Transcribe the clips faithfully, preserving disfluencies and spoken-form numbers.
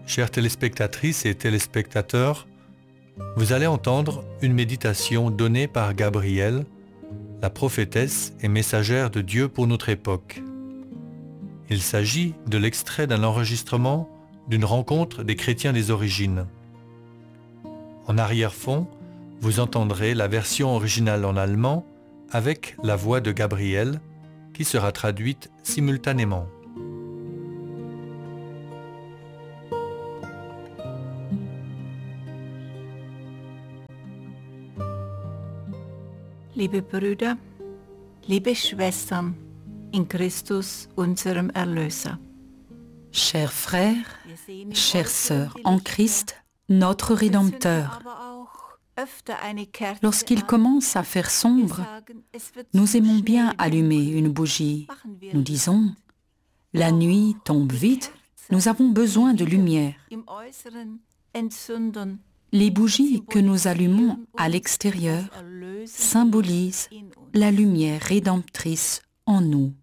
Chères téléspectatrices et téléspectateurs, vous allez entendre une méditation donnée par Gabrielle, la prophétesse et messagère de Dieu pour notre époque. Il s'agit de l'extrait d'un enregistrement d'une rencontre des chrétiens des origines. En arrière-fond, vous entendrez la version originale en allemand avec la voix de Gabrielle qui sera traduite simultanément. Liebe Brüder, liebe Schwestern, in Christus, unserem Erlöser. Chers frères, chères sœurs, en Christ, notre Rédempteur. Lorsqu'il commence à faire sombre, nous aimons bien allumer une bougie. Nous disons, la nuit tombe vite, nous avons besoin de lumière. Les bougies que nous allumons à l'extérieur symbolisent la lumière rédemptrice en nous.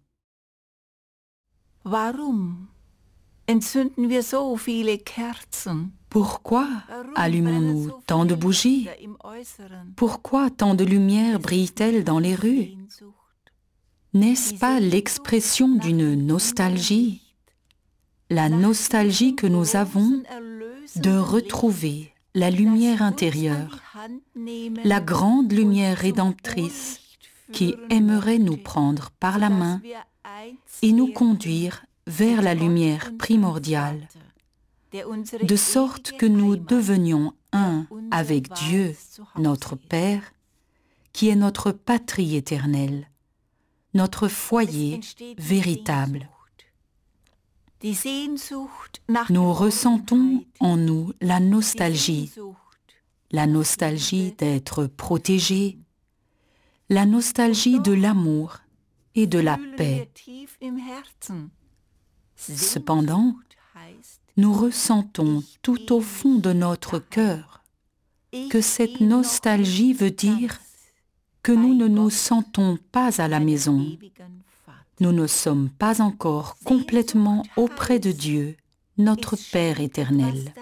Warum entzünden wir so viele Kerzen? Pourquoi allumons-nous tant de bougies? Pourquoi tant de lumière brille-t-elle dans les rues? N'est-ce pas l'expression d'une nostalgie? La nostalgie que nous avons de retrouver la lumière intérieure, la grande lumière rédemptrice qui aimerait nous prendre par la main et nous conduire vers la lumière primordiale, de sorte que nous devenions un avec Dieu, notre Père, qui est notre patrie éternelle, notre foyer véritable. Nous ressentons en nous la nostalgie, la nostalgie d'être protégés, la nostalgie de l'amour et de la paix. Cependant, nous ressentons tout au fond de notre cœur que cette nostalgie veut dire que nous ne nous sentons pas à la maison. Nous ne sommes pas encore complètement auprès de Dieu, notre Père éternel.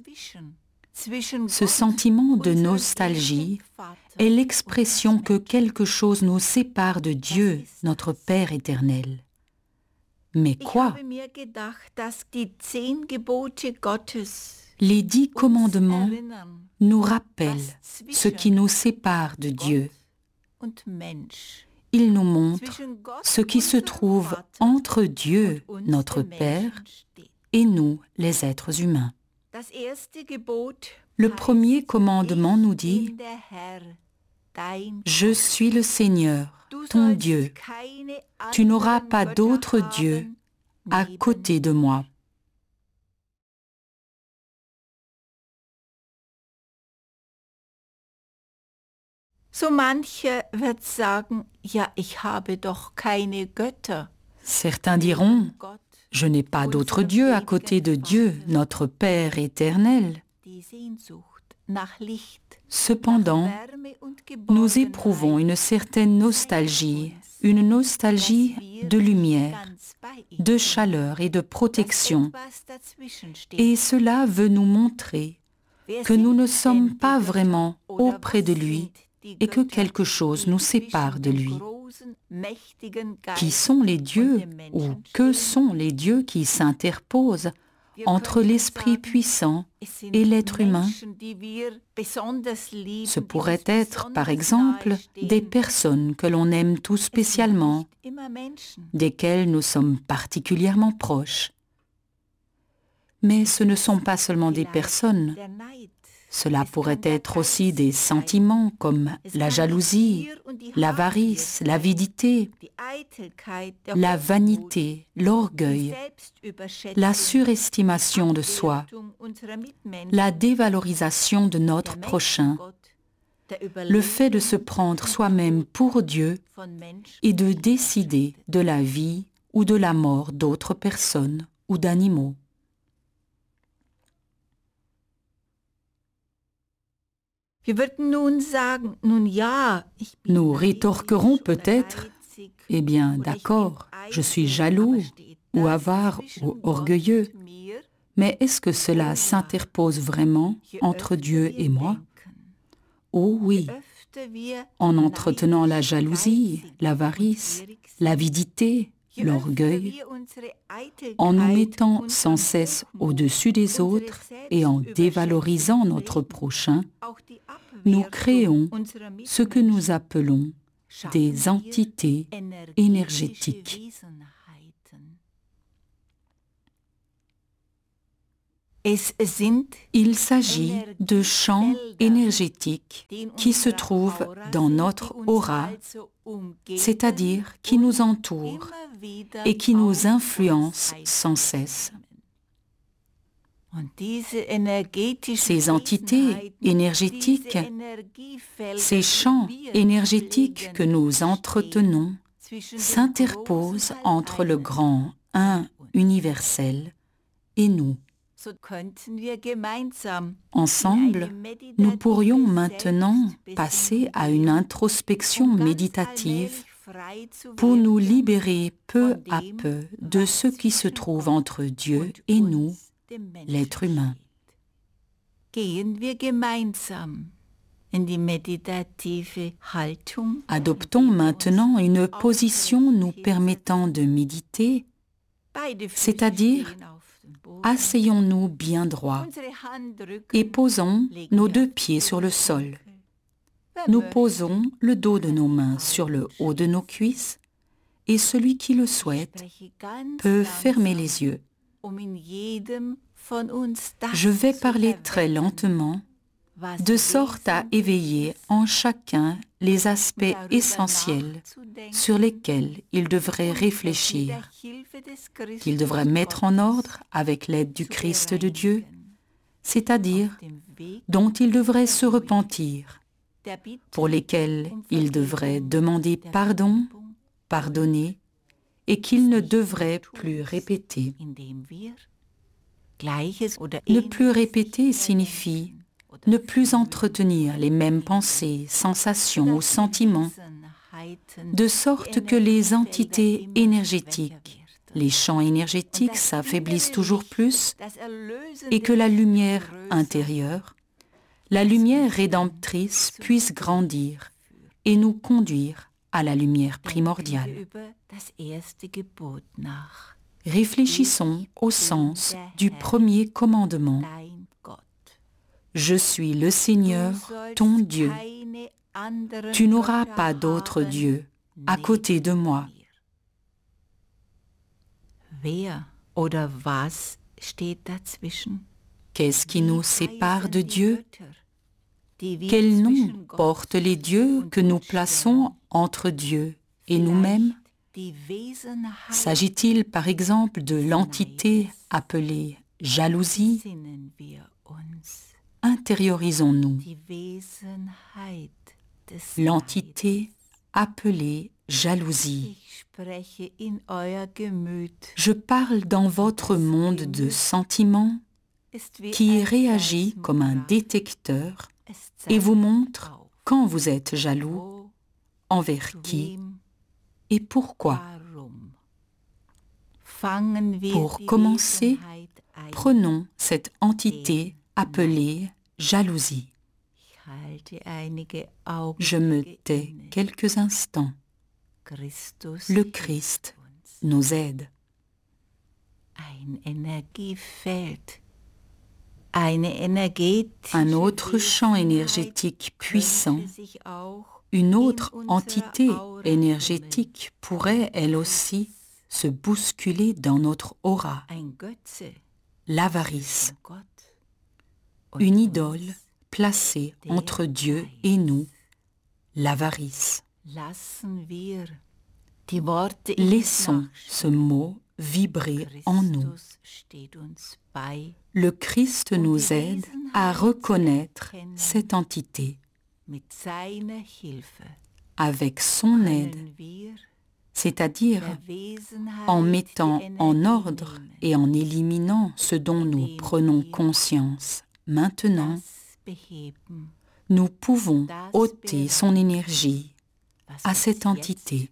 Ce sentiment de nostalgie est l'expression que quelque chose nous sépare de Dieu, notre Père éternel. Mais quoi? Les dix commandements nous rappellent ce qui nous sépare de Dieu. Ils nous montrent ce qui se trouve entre Dieu, notre Père, et nous, les êtres humains. Le premier commandement nous dit « Je suis le Seigneur, ton Dieu. Tu n'auras pas d'autre Dieu à côté de moi. » So manche wird sagen, ja, ich habe doch keine Götter. Certains diront, je n'ai pas d'autre Dieu à côté de Dieu, notre Père éternel. Cependant, nous éprouvons une certaine nostalgie, une nostalgie de lumière, de chaleur et de protection. Et cela veut nous montrer que nous ne sommes pas vraiment auprès de lui et que quelque chose nous sépare de lui. Qui sont les dieux ou que sont les dieux qui s'interposent entre l'esprit puissant et l'être humain? Ce pourrait être, par exemple, des personnes que l'on aime tout spécialement, desquelles nous sommes particulièrement proches. Mais ce ne sont pas seulement des personnes. Cela pourrait être aussi des sentiments comme la jalousie, l'avarice, l'avidité, la vanité, l'orgueil, la surestimation de soi, la dévalorisation de notre prochain, le fait de se prendre soi-même pour Dieu et de décider de la vie ou de la mort d'autres personnes ou d'animaux. Nous rétorquerons peut-être, eh bien d'accord, je suis jaloux ou avare ou orgueilleux, Mais est-ce que cela s'interpose vraiment entre Dieu et moi? Oh oui, en entretenant la jalousie, l'avarice, l'avidité, l'orgueil, en nous mettant sans cesse au-dessus des autres et en dévalorisant notre prochain, nous créons ce que nous appelons des entités énergétiques. Il s'agit de champs énergétiques qui se trouvent dans notre aura, c'est-à-dire qui nous entourent et qui nous influencent sans cesse. Ces entités énergétiques, ces champs énergétiques que nous entretenons, s'interposent entre le grand Un universel et nous. Ensemble, nous pourrions maintenant passer à une introspection méditative pour nous libérer peu à peu de ce qui se trouve entre Dieu et nous, l'être humain. Adoptons maintenant une position nous permettant de méditer, c'est-à-dire asseyons-nous bien droit et posons nos deux pieds sur le sol. Nous posons le dos de nos mains sur le haut de nos cuisses et celui qui le souhaite peut fermer les yeux. Je vais parler très lentement, de sorte à éveiller en chacun les aspects essentiels sur lesquels il devrait réfléchir, qu'il devrait mettre en ordre avec l'aide du Christ de Dieu, c'est-à-dire dont il devrait se repentir, pour lesquels il devrait demander pardon, pardonner, et qu'il ne devrait plus répéter. Ne plus répéter signifie ne plus entretenir les mêmes pensées, sensations ou sentiments, de sorte que les entités énergétiques, les champs énergétiques s'affaiblissent toujours plus et que la lumière intérieure, la lumière rédemptrice puisse grandir et nous conduire à la lumière primordiale. Réfléchissons au sens du premier commandement. Je suis le Seigneur, ton Dieu. Tu n'auras pas d'autre Dieu à côté de moi. Qu'est-ce qui nous sépare de Dieu? Quel nom portent les dieux que nous plaçons entre Dieu et nous-mêmes? S'agit-il par exemple de l'entité appelée jalousie? Intériorisons-nous. L'entité appelée jalousie. Je parle dans votre monde de sentiments qui réagit comme un détecteur et vous montre quand vous êtes jaloux, envers qui et pourquoi. Pour commencer, prenons cette entité appelée jalousie. Je me tais quelques instants. Le Christ nous aide. Un autre champ énergétique puissant, une autre entité énergétique pourrait elle aussi se bousculer dans notre aura. L'avarice. Une idole placée entre Dieu et nous, l'avarice. Laissons ce mot vibrer en nous. Le Christ nous aide à reconnaître cette entité. Avec son aide, c'est-à-dire en mettant en ordre et en éliminant ce dont nous prenons conscience maintenant, nous pouvons ôter son énergie à cette entité.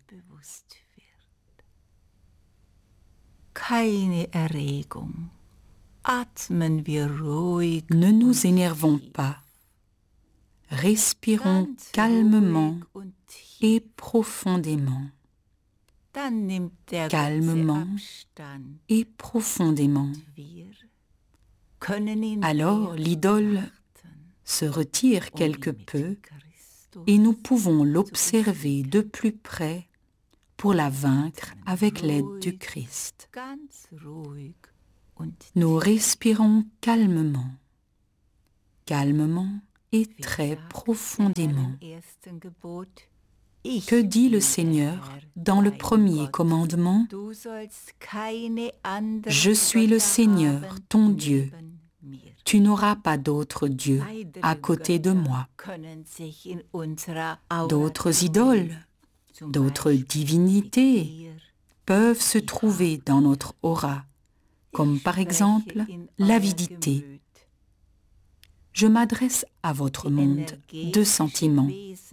atmen wir ruhig. Ne nous énervons pas. Respirons calmement et profondément. Dann nimmt der Calmement Abstand. et profondément. Wir können ihn Alors l'idole se retire quelque peu et nous pouvons l'observer de plus près pour la vaincre avec l'aide du Christ. ganz ruhig und Nous respirons calmement, calmement et très profondément. im ersten Gebot, ich Que dit le bin Seigneur der Herr, dans le dein premier Gott. commandement? Du sollst keine anderen Je suis le Götter Seigneur, haben ton Dieu. neben mir. Tu n'auras pas d'autre Dieu Weitere à côté de Götter moi. können sich in unserer Aura D'autres zeigen. idoles, Zum d'autres Beispiel divinités die Gier, peuvent se trouver dans notre aura, comme par exemple l'avidité. Je m'adresse à votre monde de sentiments.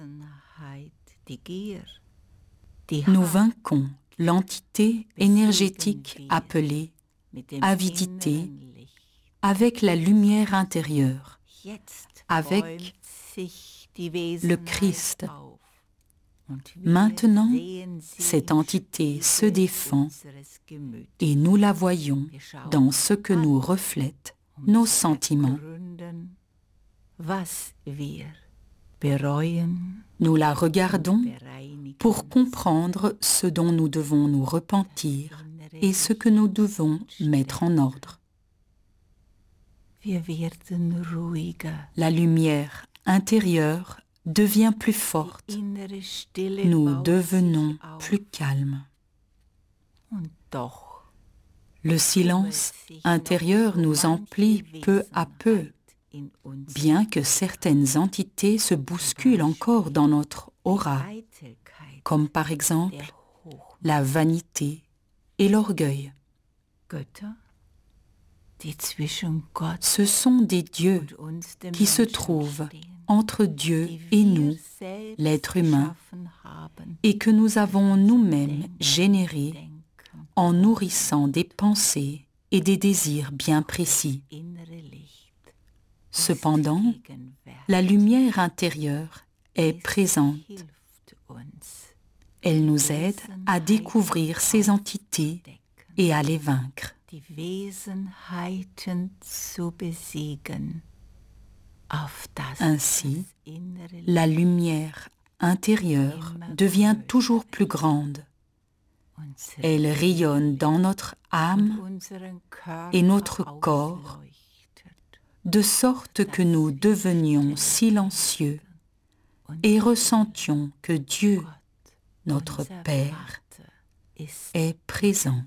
Nous vaincons l'entité énergétique appelée avidité avec la lumière intérieure, avec le Christ. Maintenant, cette entité se défend et nous la voyons dans ce que nous reflètent nos sentiments. Nous la regardons pour comprendre ce dont nous devons nous repentir et ce que nous devons mettre en ordre. La lumière intérieure devient plus forte. Nous devenons plus calmes. Le silence intérieur nous emplit peu à peu, bien que certaines entités se bousculent encore dans notre aura, comme par exemple la vanité et l'orgueil. Ce sont des dieux qui se trouvent entre Dieu et nous, l'être humain, et que nous avons nous-mêmes générés en nourrissant des pensées et des désirs bien précis. Cependant, la lumière intérieure est présente. Elle nous aide à découvrir ces entités et à les vaincre. Ainsi, la lumière intérieure devient toujours plus grande. Elle rayonne dans notre âme et notre corps, de sorte que nous devenions silencieux et ressentions que Dieu, notre Père, est présent.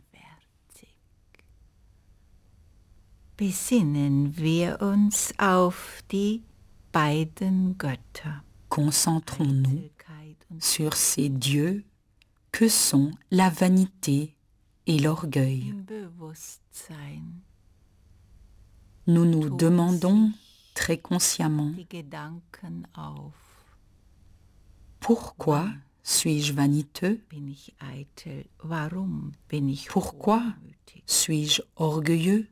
Besinnen wir uns auf die beiden Götter. Concentrons-nous sur ces dieux que sont la vanité et l'orgueil. Nous nous demandons très consciemment pourquoi suis-je vaniteux? Pourquoi suis-je orgueilleux?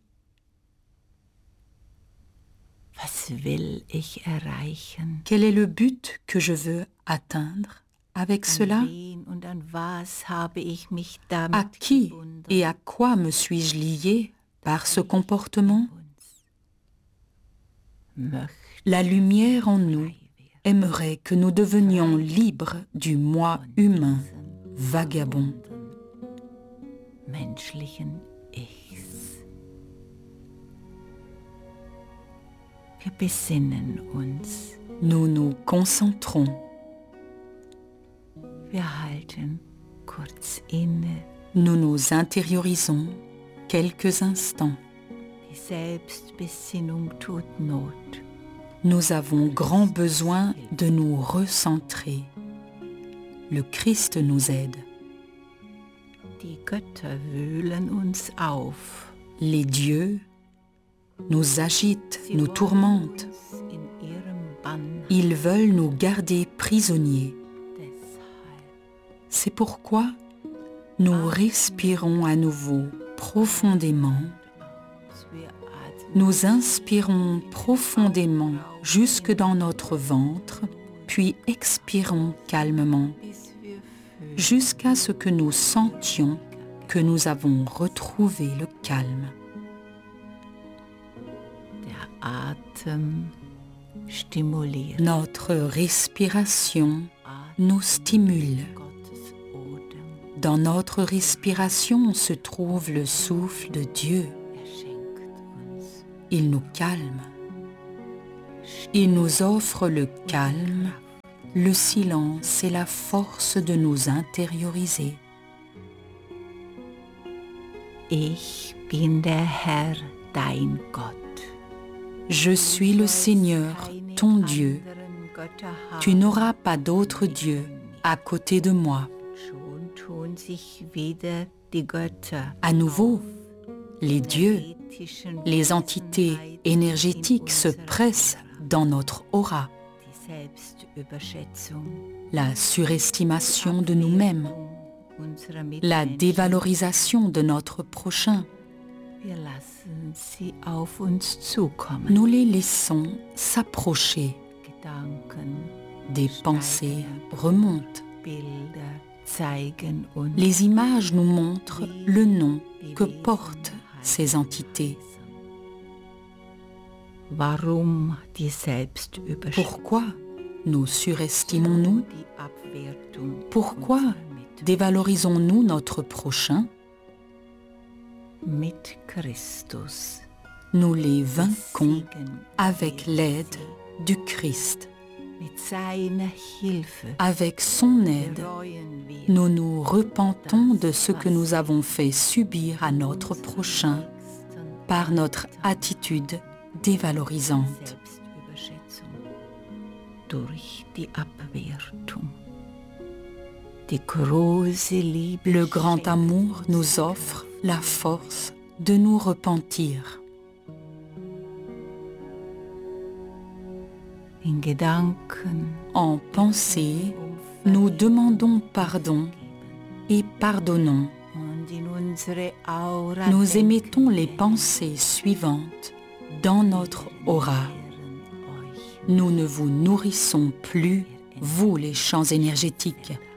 Quel est le but que je veux atteindre avec cela? À qui et à quoi me suis-je lié par ce comportement? La lumière en nous aimerait que nous devenions libres du moi humain, vagabond. Nous nous concentrons. Nous nous intériorisons quelques instants. Nous avons grand besoin de nous recentrer. Le Christ nous aide. Les dieux nous agitent, nous tourmentent. Ils veulent nous garder prisonniers. C'est pourquoi nous respirons à nouveau profondément Nous inspirons profondément jusque dans notre ventre, puis expirons calmement, jusqu'à ce que nous sentions que nous avons retrouvé le calme. Notre respiration nous stimule. Dans notre respiration se trouve le souffle de Dieu. Il nous calme. Il nous offre le calme, le silence et la force de nous intérioriser. Ich bin der Herr, dein Gott. Je suis le Seigneur, ton Dieu. Tu n'auras pas d'autre Dieu à côté de moi. À nouveau, les dieux, les entités énergétiques se pressent dans notre aura. La surestimation de nous-mêmes, la dévalorisation de notre prochain. Nous les laissons s'approcher. Des pensées remontent. Les images nous montrent le nom que portent ces entités. Pourquoi nous surestimons-nous? Pourquoi dévalorisons-nous notre prochain? Nous les vainquons avec l'aide du Christ. Avec son aide, nous nous repentons de ce que nous avons fait subir à notre prochain par notre attitude dévalorisante. Le grand amour nous offre la force de nous repentir. En pensée, nous demandons pardon et pardonnons. Nous émettons les pensées suivantes dans notre aura. Nous ne vous nourrissons plus, vous les champs énergétiques.